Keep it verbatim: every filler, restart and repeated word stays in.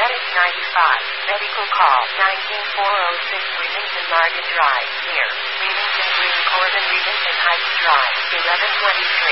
Medic ninety-five. Medical call. nineteen four oh six Remington Market Drive. Near Remington Green Court and Remington Heights Drive. eleven twenty-three.